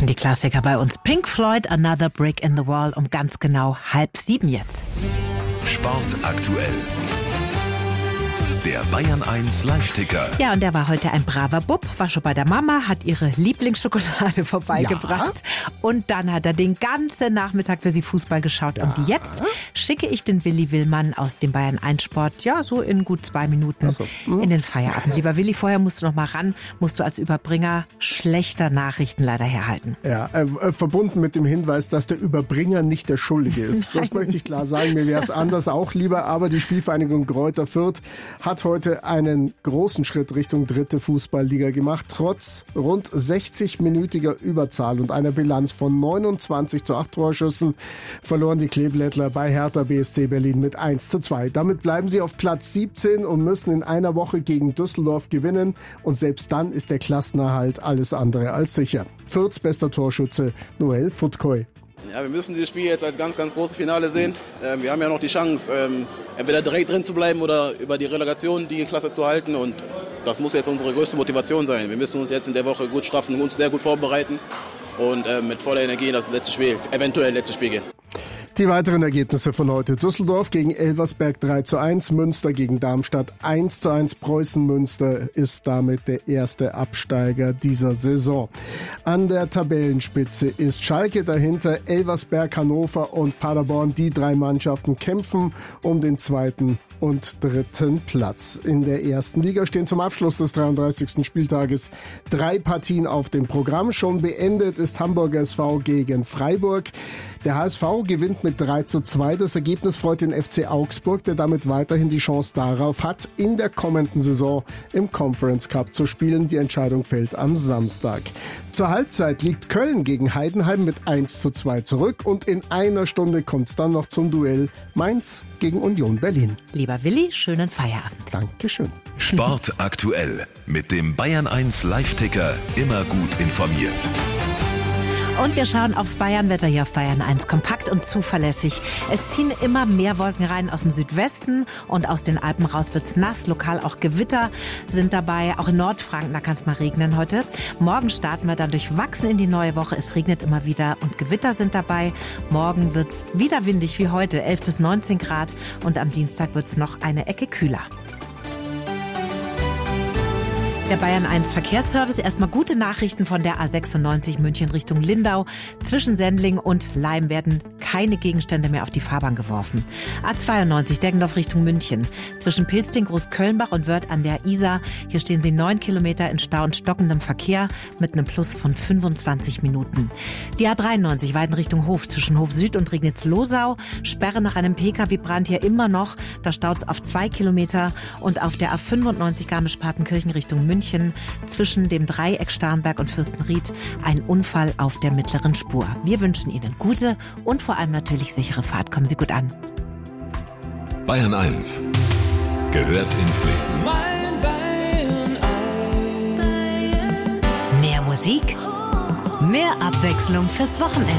sind die Klassiker bei uns. Pink Floyd, Another Brick in the Wall, um ganz genau 6:30 jetzt. Sport aktuell. Der Bayern 1 Live-Ticker. Ja, und der war heute ein braver Bub, war schon bei der Mama, hat ihre Lieblingsschokolade vorbeigebracht. Ja. Und dann hat er den ganzen Nachmittag für sie Fußball geschaut. Ja. Und jetzt schicke ich den Willi Willmann aus dem Bayern 1 Sport, ja, so in gut 2 Minuten in den Feierabend. Lieber Willi, vorher musst du noch mal ran, musst du als Überbringer schlechter Nachrichten leider herhalten. Ja, verbunden mit dem Hinweis, dass der Überbringer nicht der Schuldige ist. Das möchte ich klar sagen, mir wäre es anders auch lieber. Aber die Spielvereinigung Greuther Fürth hat heute einen großen Schritt Richtung 3. Fußballliga gemacht. Trotz rund 60-minütiger Überzahl und einer Bilanz von 29:8 Torschüssen verloren die Kleeblättler bei Hertha BSC Berlin mit 1:2. Damit bleiben sie auf Platz 17 und müssen in einer Woche gegen Düsseldorf gewinnen. Und selbst dann ist der Klassenerhalt alles andere als sicher. Fürths bester Torschütze Noel Futkoy. Ja, wir müssen dieses Spiel jetzt als ganz, ganz großes Finale sehen. Wir haben ja noch die Chance, entweder direkt drin zu bleiben oder über die Relegation die Klasse zu halten. Und das muss jetzt unsere größte Motivation sein. Wir müssen uns jetzt in der Woche gut straffen, uns sehr gut vorbereiten und mit voller Energie in das eventuell letzte Spiel gehen. Die weiteren Ergebnisse von heute. Düsseldorf gegen Elversberg 3:1, Münster gegen Darmstadt 1:1. Preußen Münster ist damit der erste Absteiger dieser Saison. An der Tabellenspitze ist Schalke, dahinter Elversberg, Hannover und Paderborn. Die 3 Mannschaften kämpfen um den 2. und 3. Platz. In der 1. Liga stehen zum Abschluss des 33. Spieltages 3 Partien auf dem Programm. Schon beendet ist Hamburger SV gegen Freiburg. Der HSV gewinnt mit 3:2. Das Ergebnis freut den FC Augsburg, der damit weiterhin die Chance darauf hat, in der kommenden Saison im Conference Cup zu spielen. Die Entscheidung fällt am Samstag. Zur Halbzeit liegt Köln gegen Heidenheim mit 1:2 zurück und in einer Stunde kommt es dann noch zum Duell Mainz gegen Union Berlin. Lieber Willi, schönen Feierabend. Dankeschön. Sport aktuell mit dem Bayern 1 Live-Ticker. Immer gut informiert. Und wir schauen aufs Bayernwetter hier auf Bayern 1. Kompakt und zuverlässig. Es ziehen immer mehr Wolken rein aus dem Südwesten und aus den Alpen raus wird's nass. Lokal auch Gewitter sind dabei. Auch in Nordfranken, da kann es mal regnen heute. Morgen starten wir dann durchwachsen in die neue Woche. Es regnet immer wieder und Gewitter sind dabei. Morgen wird's wieder windig wie heute, 11 bis 19 Grad. Und am Dienstag wird's noch eine Ecke kühler. Der Bayern 1 Verkehrsservice. Erstmal gute Nachrichten von der A96 München Richtung Lindau. Zwischen Sendling und Laim werden keine Gegenstände mehr auf die Fahrbahn geworfen. A92 Deggendorf Richtung München. Zwischen Pilsting, Großkölnbach und Wörth an der Isar. Hier stehen sie 9 Kilometer in Stau und stockendem Verkehr mit einem Plus von 25 Minuten. Die A93 Weiden Richtung Hof. Zwischen Hof Süd und Regnitz-Losau. Sperre nach einem Pkw-Brand hier immer noch. Da staut's auf 2 Kilometer. Und auf der A95 Garmisch-Partenkirchen Richtung München. Zwischen dem Dreieck Starnberg und Fürstenried ein Unfall auf der mittleren Spur. Wir wünschen Ihnen gute und vor allem natürlich sichere Fahrt. Kommen Sie gut an. Bayern 1 gehört ins Leben. Mein Bayern 1. Mehr Musik, mehr Abwechslung fürs Wochenende.